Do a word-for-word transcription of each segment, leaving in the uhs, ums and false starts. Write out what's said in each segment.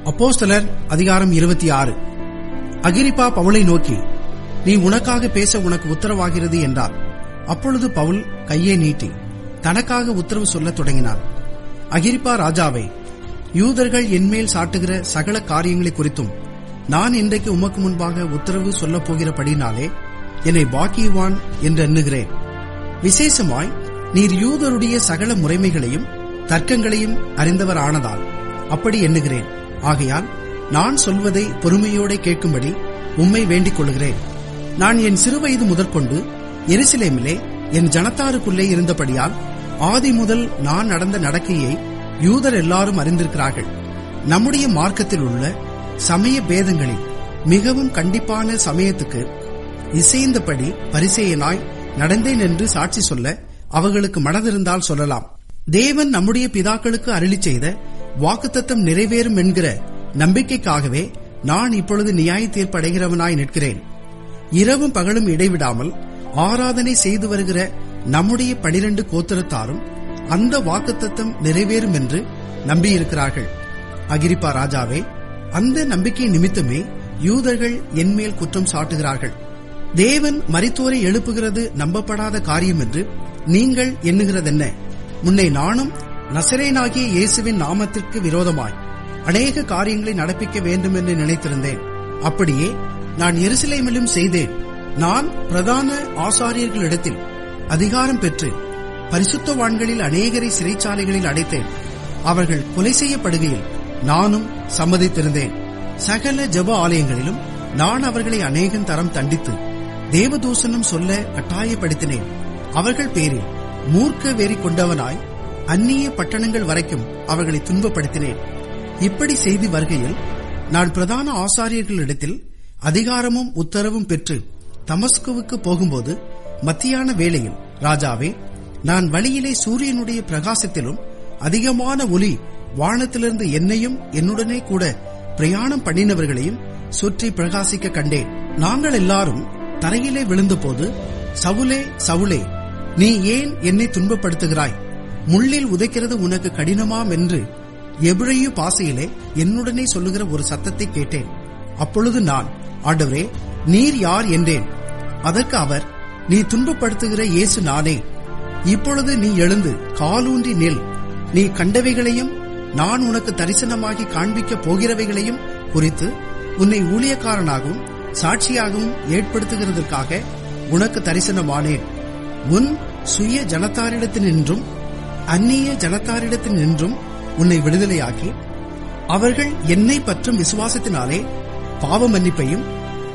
அப்போஸ்தலர் அதிகாரம் இருபத்தி ஆறு. அகிரிப்பா பவுலை நோக்கி, நீ உனக்காக பேச உனக்கு உத்தரவாகிறது என்றார். அப்பொழுது பவுல் கையை நீட்டி தனக்காக உத்தரவு சொல்லத் தொடங்கினார். அகிரிப்பா ராஜாவை, யூதர்கள் என்மேல் சாட்டுகிற சகல காரியங்களை குறித்தும் நான் இன்றைக்கு உமக்கு முன்பாக உத்தரவு சொல்லப் போகிறபடினாலே என்னை பாக்கியவான் என்று எண்ணுகிறேன். விசேஷமாய் நீர் யூதருடைய சகல முறைமைகளையும் தர்க்கங்களையும் அறிந்தவர் ஆனதால் அப்படி எண்ணுகிறேன். ஆகையால் நான் சொல்வதை பொறுமையோட கேட்கும்படி உம்மை வேண்டிக் கொள்கிறேன். நான் என் சிறுவயது முதற்கொண்டு எருசலேமிலே என் ஜனத்தாருக்குள்ளே இருந்தபடியால் ஆதி முதல் நான் நடந்த நடக்கையை யூதர் எல்லாரும் அறிந்திருக்கிறார்கள். நம்முடைய மார்க்கத்தில் உள்ள சமய பேதங்களில் மிகவும் கண்டிப்பான சமயத்துக்கு இசைந்தபடி பரிசேயனாய் நடந்தேன் என்று சாட்சி சொல்ல அவர்களுக்கு மனதிருந்தால் சொல்லலாம். தேவன் நம்முடைய பிதாக்களுக்கு அருளி செய்த வாக்குத்தத்தம் நிறைவேறும் என்கிற நம்பிக்கைக்காகவே நான் இப்பொழுது நியாய தீர்ப்படைகிறவனாய் நிற்கிறேன். இரவும் பகலும் இடைவிடாமல் ஆராதனை செய்து வருகிற நம்முடைய பனிரண்டு கோத்திரத்தாரும் அந்த வாக்குத்தத்தம் நிறைவேறும் என்று நம்பியிருக்கிறார்கள். அகிரிப்பா ராஜாவே, அந்த நம்பிக்கை நிமித்தமே யூதர்கள் என்மேல் குற்றம் சாட்டுகிறார்கள். தேவன் மரித்தோரை எழுப்புகிறது நம்பப்படாத காரியம் என்று நீங்கள் எண்ணுகிறதென்ன? முன்னே நானும் நசரேனாகிய இயேசுவின் நாமத்திற்கு விரோதமாய் அநேக காரியங்களை நடப்பிக்க வேண்டும் என்று நினைத்திருந்தேன். அப்படியே நான் எருசலேமிலும் செய்தேன். நான் பிரதான ஆசாரியர்களிடத்தில் அதிகாரம் பெற்று பரிசுத்தவான்களில் அநேகரை சிறைச்சாலைகளில் அடைத்தேன். அவர்கள் கொலை செய்யப்படுகையில் நானும் சம்மதித்திருந்தேன். சகல ஜெப ஆலயங்களிலும் நான் அவர்களை அநேகம் தரம் தண்டித்து தேவதூஷணம் சொல்ல கட்டாயப்படுத்தினேன். அவர்கள் பேரில் மூர்க்க வெறி கொண்டவனாய் அந்நிய பட்டணங்கள் வரைக்கும் அவர்களை துன்பப்படுத்தினேன். இப்படி செய்து வருகையில் நான் பிரதான ஆசாரியர்களிடத்தில் அதிகாரமும் உத்தரவும் பெற்று தமஸ்குவுக்கு போகும்போது மத்தியான வேளையில், ராஜாவே, நான் வழியிலே சூரியனுடைய பிரகாசத்திலும் அதிகமான ஒளி வானத்திலிருந்து என்னையும் என்னுடனே கூட பிரயாணம் பண்ணினவர்களையும் சுற்றி பிரகாசிக்க கண்டேன். நாங்கள் எல்லாரும் தரையிலே விழுந்தபோது, சவுலே, சவுலே, நீ ஏன் என்னை துன்பப்படுத்துகிறாய்? முள்ளில் உதைக்கிறது உனக்கு கடினமாம் என்று எபிரேய பாஷையிலே என்னுடனே சொல்லுகிற ஒரு சத்தத்தை கேட்டேன். அப்பொழுது நான், ஆண்டவரே, நீர் யார் என்றேன். அதற்கு அவர், நீ துன்பப்படுத்துகிற இயேசு நானே. இப்பொழுது நீ எழுந்து காலூன்றி நில். நீ கண்டவைகளையும் நான் உனக்கு தரிசனமாகி காண்பிக்க போகிறவைகளையும் குறித்து உன்னை ஊழியக்காரனாகவும் சாட்சியாகவும் ஏற்படுத்துகிறதற்காக உனக்கு தரிசனமானேன். உன் சுய ஜனத்தாரிடத்தினின்றும் அந்நிய ஜனத்தாரிடத்தினின்றும் உன்னை விடுதலையாக்கி அவர்கள் என்னை பற்றும் விசுவாசத்தினாலே பாவ மன்னிப்பையும்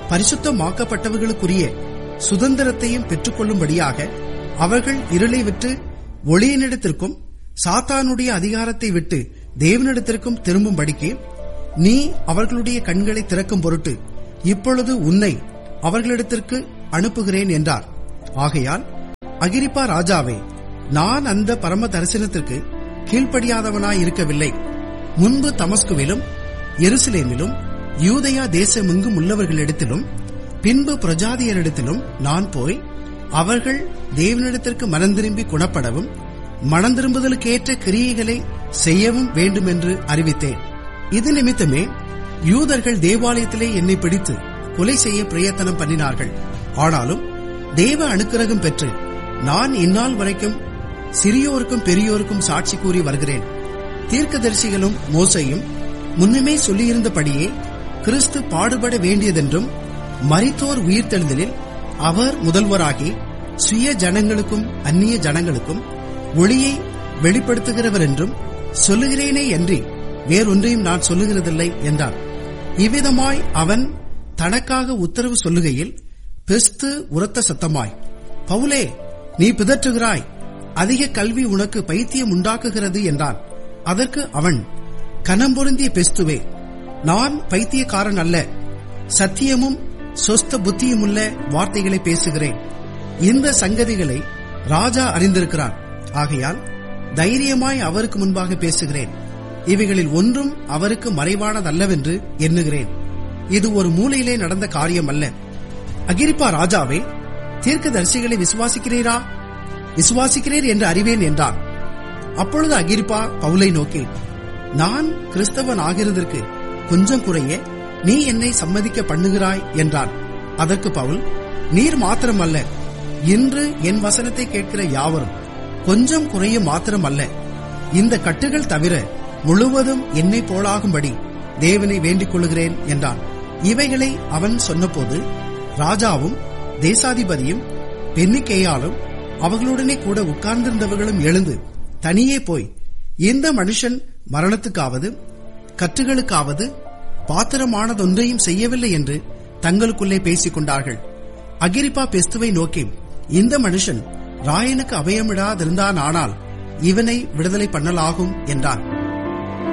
பரிசுத்தமாக்கப்பட்டவர்களுக்குரிய சுதந்திரத்தையும் பெற்றுக்கொள்ளும்படியாக அவர்கள் இருளை விட்டு ஒளியினிடத்திற்கும் சாத்தானுடைய அதிகாரத்தை விட்டு தேவனிடத்திற்கும் திரும்பும்படிக்கு நீ அவர்களுடைய கண்களை திறக்கும் பொருட்டு இப்பொழுது உன்னை அவர்களிடத்திற்கு அனுப்புகிறேன் என்றார். ஆகையால் அகிரிப்பா ராஜாவே, நான் அந்த பரம தரிசனத்திற்கு கீழ்ப்படியாதவனாய் இருக்கவில்லை. முன்பு தமஸ்குவிலும் எருசலேமிலும் யூதயா தேசமெங்கும் உள்ளவர்களிடத்திலும் பின்பு பிரஜாதியரிடத்திலும் நான் போய் அவர்கள் தேவனிடத்திற்கு மனந்திரும்பி குணப்படவும் மனந்திரும்புதலுக்கேற்ற கிரியைகளை செய்யவும் வேண்டும் என்று அறிவித்தேன். இது நிமித்தமே யூதர்கள் தேவாலயத்திலே என்னை பிடித்து கொலை செய்ய பிரயத்தனம் பண்ணினார்கள். ஆனாலும் தேவ அனுக்கிரகம் பெற்று நான் இந்நாள் வரைக்கும் சிறியோருக்கும் பெரியோருக்கும் சாட்சி கூறி வருகிறேன். தீர்க்கதரிசிகளும் மோசேயும் முன்னமே சொல்லியிருந்தபடியே கிறிஸ்து பாடுபட வேண்டியதென்றும் மரித்தோர் உயிர்த்தெழுதலில் அவர் முதல்வராகி சுய ஜனங்களுக்கும் அந்நிய ஜனங்களுக்கும் ஒளியை வெளிப்படுத்துகிறவர் என்றும் சொல்லுகிறேனே அன்றி வேறொன்றையும் நான் சொல்லுகிறதில்லை என்றார். இவ்விதமாய் அவன் தனக்காக உத்தரவு சொல்லுகையில் பெஸ்து உரத்த சத்தமாய், பவுலே, நீ பிதற்றுகிறாய், அதிக கல்வி உனக்கு பைத்தியம் உண்டாக்குகிறது என்றான். அதற்கு அவன், கனம் பொருந்திய பெஸ்துவே, நான் பைத்தியக்காரன் அல்ல, சத்தியமும் சொஸ்த புத்தியுமுள்ள வார்த்தைகளை பேசுகிறேன். இந்த சங்கதிகளை ராஜா அறிந்திருக்கிறான். ஆகையால் தைரியமாய் அவருக்கு முன்பாக பேசுகிறேன். இவைகளில் ஒன்றும் அவருக்கு மறைவானதல்லவென்று எண்ணுகிறேன். இது ஒரு மூலையிலே நடந்த காரியம் அல்ல. அகிரிப்பா ராஜாவே, தீர்க்கதரிசிகளை விசுவாசிக்கிறீரா? விசுவாசிக்கிறீர் என்று அறிவேன் என்றான். அப்பொழுது அகிரிப்பா பவுலை நோக்கி, நான் கிறிஸ்தவன் ஆகிறதற்கு கொஞ்சம் குறைய நீ என்னை சம்மதிக்க பண்ணுகிறாய் என்றான். அதற்கு பவுல், நீர் மாத்திரமல்ல, இன்று என் வசனத்தை கேட்கிற யாவரும் கொஞ்சம் குறைய மாத்திரமல்ல, இந்த கட்டுகள் தவிர முழுவதும் என்னை போலாகும்படி தேவனை வேண்டிக் கொள்கிறேன் என்றான். இவைகளை அவன் சொன்னபோது ராஜாவும் தேசாதிபதியும் பெர்னிக்கேயாலும் அவர்களுடனே கூட உட்கார்ந்திருந்தவர்களும் எழுந்து தனியே போய், இந்த மனுஷன் மரணத்துக்காவது கற்றுகளுக்காவது பாத்திரமானதொன்றையும் செய்யவில்லை என்று தங்களுக்குள்ளே பேசிக் கொண்டார்கள். அகிரிப்பா பெஸ்துவை நோக்கி, இந்த மனுஷன் ராயனுக்கு அபயமிடாதிருந்தான், ஆனால் இவனை விடுதலை பண்ணலாகும் என்றான்.